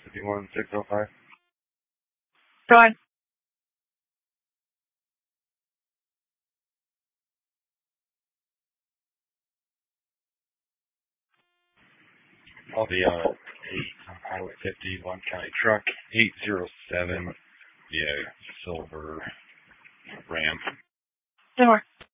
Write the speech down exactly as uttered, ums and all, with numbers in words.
fifty-one six oh five. Go on. I'll be uh, eight on Highway fifty, One County Truck, eight zero seven, yeah, silver Ram. No more.